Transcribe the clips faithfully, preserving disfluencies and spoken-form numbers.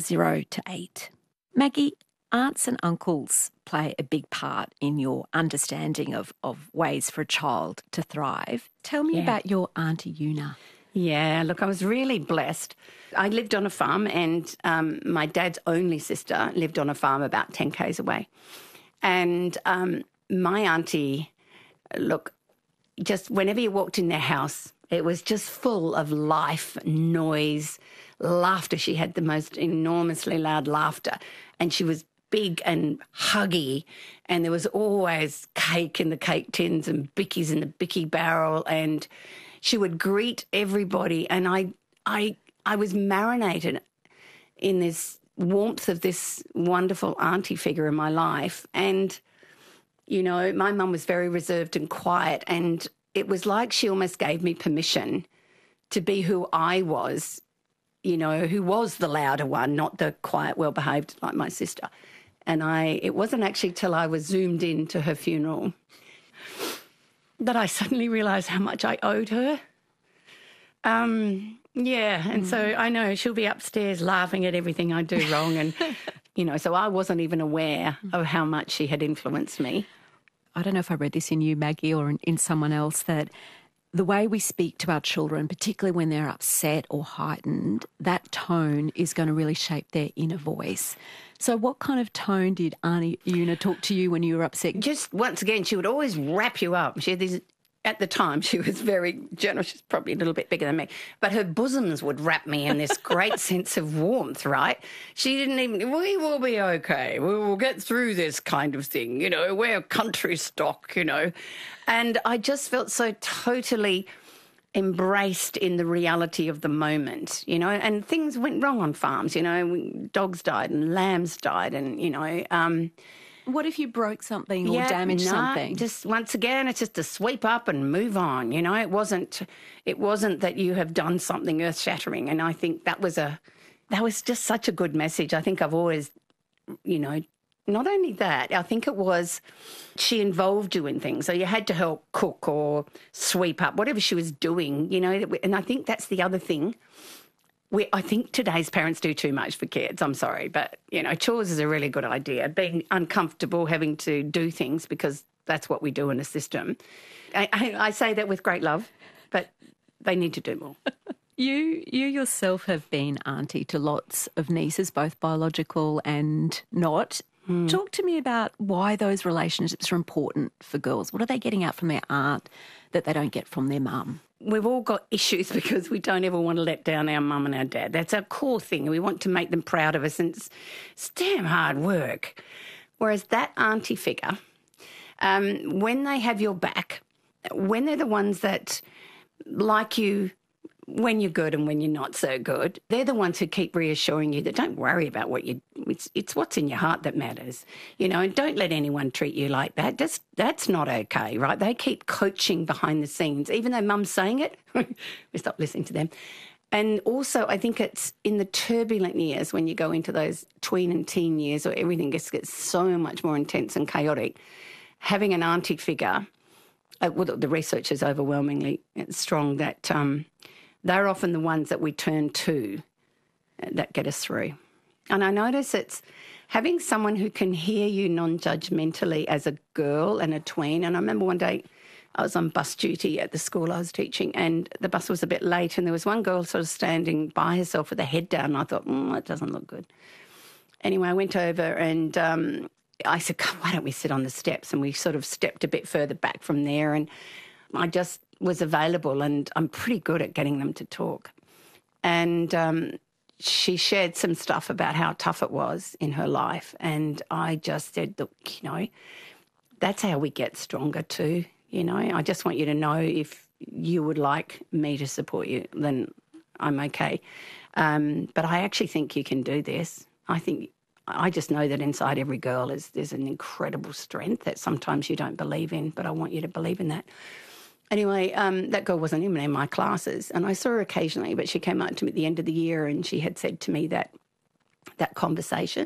zero to eight. Maggie, aunts and uncles play a big part in your understanding of, of ways for a child to thrive. Tell me Yeah. about your Auntie Una. Yeah, look, I was really blessed. I lived on a farm and um, my dad's only sister lived on a farm about ten kays away. And um, my auntie, look, just whenever you walked in their house, it was just full of life, noise, laughter. She had the most enormously loud laughter, and she was big and huggy, and there was always cake in the cake tins and bickies in the bicky barrel, and she would greet everybody. And I, I, I was marinated in this warmth of this wonderful auntie figure in my life. And, you know, my mum was very reserved and quiet, and it was like she almost gave me permission to be who I was, you know, who was the louder one, not the quiet, well-behaved like my sister. And I, it wasn't actually till I was zoomed in to her funeral that I suddenly realised how much I owed her. Um, yeah, and mm. so I know she'll be upstairs laughing at everything I do wrong. And, you know, so I wasn't even aware of how much she had influenced me. I don't know if I read this in you, Maggie, or in, in someone else, that the way we speak to our children, particularly when they're upset or heightened, that tone is going to really shape their inner voice. So what kind of tone did Auntie Una talk to you when you were upset? Just, once again, she would always wrap you up. She had these, at the time, she was very generous. She's probably a little bit bigger than me. But her bosoms would wrap me in this great sense of warmth, right? She didn't even, we will be okay. We will get through this kind of thing. You know, we're country stock, you know. And I just felt so totally embraced in the reality of the moment, you know, and things went wrong on farms, you know, dogs died and lambs died and, you know. Um, what if you broke something or yeah, damaged no, something? Just once again, it's just to sweep up and move on, you know. It wasn't, it wasn't that you have done something earth-shattering, and I think that was a, that was just such a good message. I think I've always, you know, not only that, I think it was she involved you in things. So you had to help cook or sweep up, whatever she was doing, you know. And I think that's the other thing. We, I think today's parents do too much for kids. I'm sorry. But, you know, chores is a really good idea. Being uncomfortable, having to do things because that's what we do in a system. I, I, I say that with great love, but they need to do more. You you yourself have been auntie to lots of nieces, both biological and not. Mm. Talk to me about why those relationships are important for girls. What are they getting out from their aunt that they don't get from their mum? We've all got issues because we don't ever want to let down our mum and our dad. That's our core thing. We want to make them proud of us, and it's, it's damn hard work. Whereas that auntie figure, um, when they have your back, when they're the ones that like you when you're good and when you're not so good, they're the ones who keep reassuring you that don't worry about what you, it's, it's what's in your heart that matters, you know, and don't let anyone treat you like that. That's, that's not okay, right? They keep coaching behind the scenes, even though mum's saying it, we stop listening to them. And also I think it's in the turbulent years when you go into those tween and teen years where everything gets, gets so much more intense and chaotic, having an auntie figure, uh, well, the research is overwhelmingly strong that um, they're often the ones that we turn to that get us through. And I notice it's having someone who can hear you non-judgmentally as a girl and a tween. And I remember one day I was on bus duty at the school I was teaching, and the bus was a bit late, and there was one girl sort of standing by herself with her head down, and I thought, mm, that doesn't look good. Anyway, I went over and um, I said, come, why don't we sit on the steps? And we sort of stepped a bit further back from there, and I just was available, and I'm pretty good at getting them to talk. And um, she shared some stuff about how tough it was in her life, and I just said, look, you know, that's how we get stronger too, you know. I just want you to know if you would like me to support you, then I'm okay. Um, but I actually think you can do this. I think, I just know that inside every girl is there's an incredible strength that sometimes you don't believe in, but I want you to believe in that. Anyway, um, that girl wasn't even in my classes, and I saw her occasionally, but she came up to me at the end of the year and she had said to me that that conversation,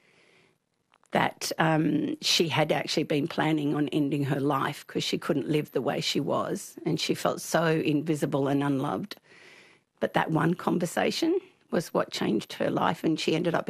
that um, she had actually been planning on ending her life because she couldn't live the way she was, and she felt so invisible and unloved. But that one conversation was what changed her life, and she ended up